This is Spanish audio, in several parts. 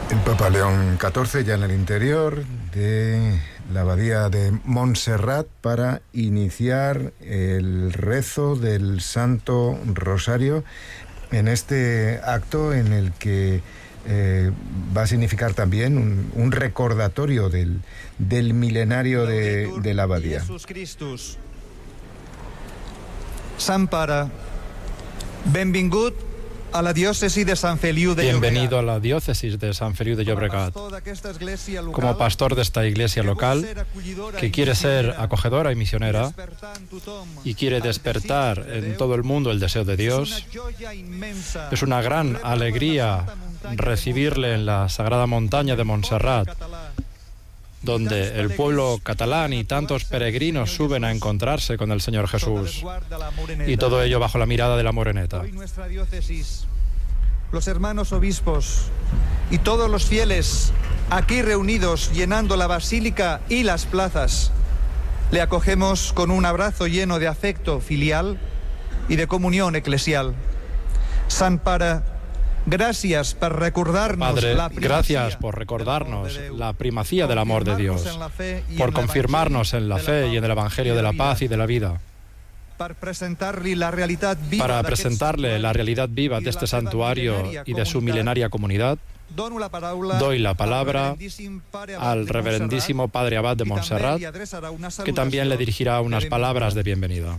El Papa León XIV ya en el interior de la abadía de Montserrat para iniciar el rezo del Santo Rosario en este acto en el que va a significar también un recordatorio del milenario de la abadía. Sant Pare, benvingut a la diócesis de San Feliu de Llobregat. Bienvenido a la diócesis de San Feliu de Llobregat. Como pastor de esta iglesia local, que quiere ser acogedora y misionera y quiere despertar en todo el mundo el deseo de Dios, es una gran alegría recibirle en la sagrada montaña de Montserrat, donde el pueblo catalán y tantos peregrinos suben a encontrarse con el Señor Jesús, y todo ello bajo la mirada de la Moreneta. Hoy nuestra diócesis, los hermanos obispos y todos los fieles aquí reunidos llenando la basílica y las plazas, le acogemos con un abrazo lleno de afecto filial y de comunión eclesial. Sant Pare, gracias por recordarnos, Padre, gracias por recordarnos la primacía del amor de Dios, por confirmarnos en la fe y en el Evangelio de la paz y de la vida, para presentarle la realidad viva de este santuario y de su milenaria comunidad. Doy la palabra al reverendísimo Padre Abad de Montserrat, que también le dirigirá unas palabras de bienvenida.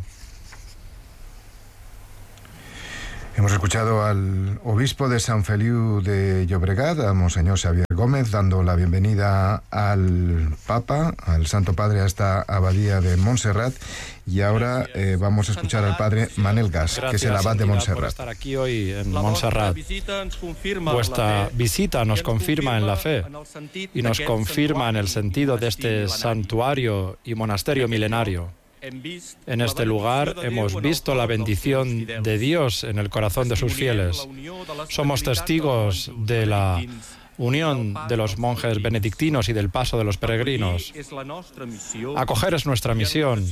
Hemos escuchado al obispo de San Feliu de Llobregat, a Monseñor Xavier Gómez, dando la bienvenida al Papa, al Santo Padre, a esta abadía de Montserrat. Y ahora vamos a escuchar al Padre Manel Gas, que es el abad de Montserrat. Por estar aquí hoy en Montserrat. Vuestra visita nos confirma en la fe y nos confirma en el sentido de este santuario y monasterio milenario. En este lugar hemos visto la bendición de Dios en el corazón de sus fieles. Somos testigos de la unión de los monjes benedictinos y del paso de los peregrinos. Acoger es nuestra misión.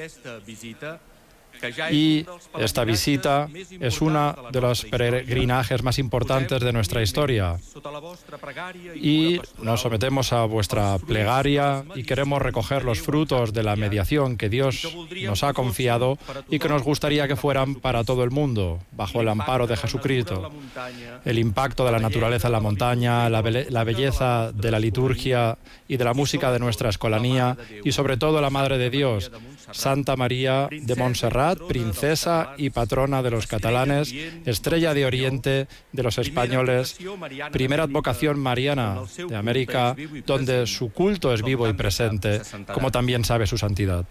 Y esta visita es uno de los peregrinajes más importantes de nuestra historia. Y nos sometemos a vuestra plegaria y queremos recoger los frutos de la mediación que Dios nos ha confiado y que nos gustaría que fueran para todo el mundo, bajo el amparo de Jesucristo. El impacto de la naturaleza en la montaña, la belleza de la liturgia y de la música de nuestra escolanía y sobre todo la Madre de Dios, Santa María de Montserrat, princesa y patrona de los catalanes, estrella de Oriente de los españoles, primera advocación mariana de América, donde su culto es vivo y presente, como también sabe su santidad.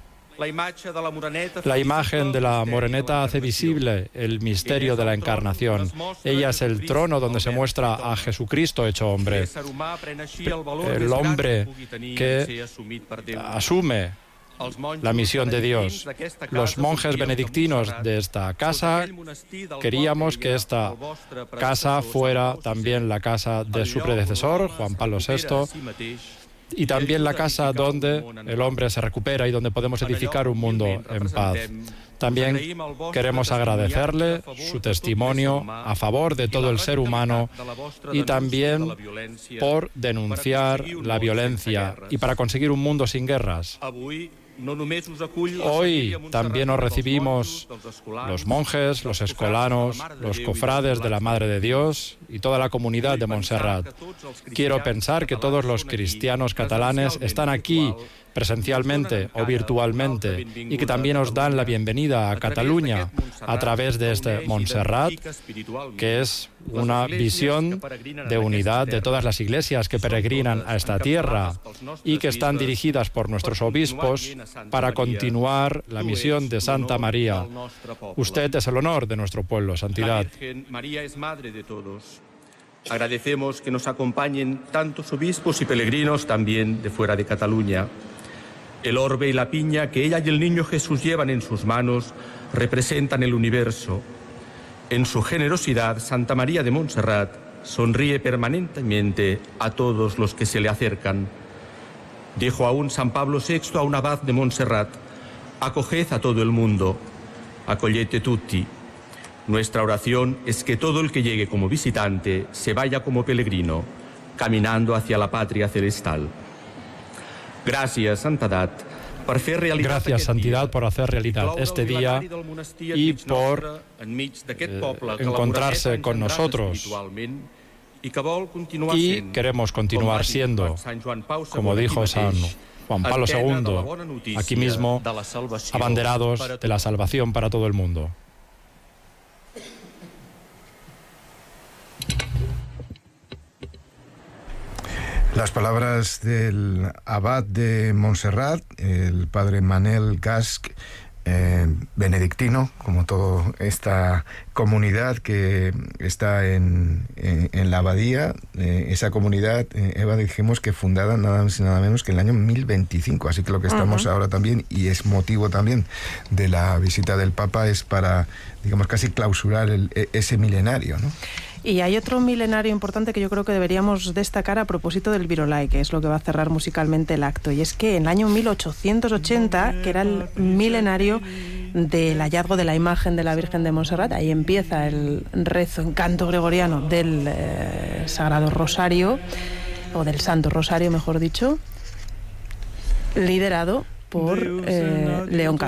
La imagen de la Moreneta hace visible el misterio de la encarnación. Ella es el trono donde se muestra a Jesucristo hecho hombre, el hombre que asume la misión de Dios. Los monjes benedictinos de esta casa queríamos que esta casa fuera también la casa de su predecesor, Juan Pablo VI, y también la casa donde el hombre se recupera y donde podemos edificar un mundo en paz. También queremos agradecerle su testimonio a favor de todo el ser humano y también por denunciar la violencia y para conseguir un mundo sin guerras. Hoy también nos recibimos los monjes, los escolanos, los cofrades de la Madre de Dios y toda la comunidad de Montserrat. Quiero pensar que todos los cristianos catalanes están aquí presencialmente o virtualmente y que también os dan la bienvenida a Cataluña a través de este Montserrat, que es una visión de unidad de todas las iglesias que peregrinan a esta tierra y que están dirigidas por nuestros obispos para continuar la misión de Santa María. Usted es el honor de nuestro pueblo, santidad. María es madre de todos. Agradecemos que nos acompañen tantos obispos y peregrinos también de fuera de Cataluña. El orbe y la piña que ella y el niño Jesús llevan en sus manos representan el universo. En su generosidad, Santa María de Montserrat sonríe permanentemente a todos los que se le acercan. Dijo aún San Pablo VI a un abad de Montserrat: acoged a todo el mundo, acogliete tutti. Nuestra oración es que todo el que llegue como visitante se vaya como peregrino, caminando hacia la patria celestial. Gracias, Santidad, Gracias, Santidad, por hacer realidad este día y por encontrarse con nosotros. Y queremos continuar siendo, como dijo San Juan Pablo II, aquí mismo, abanderados de la salvación para todo el mundo. Las palabras del abad de Montserrat, el padre Manel Gasc, benedictino, como toda esta comunidad que está en la abadía. Esa comunidad, Eva, dijimos que fundada nada más y nada menos que en el año 1025, así que lo que estamos ahora también, y es motivo también de la visita del Papa, es para, digamos, casi clausurar ese milenario, ¿no? Y hay otro milenario importante que yo creo que deberíamos destacar a propósito del Virolai, que es lo que va a cerrar musicalmente el acto. Y es que en el año 1880, que era el milenario del hallazgo de la imagen de la Virgen de Montserrat, ahí empieza el rezo en canto gregoriano del Sagrado Rosario, o del Santo Rosario, mejor dicho, liderado por León XIV.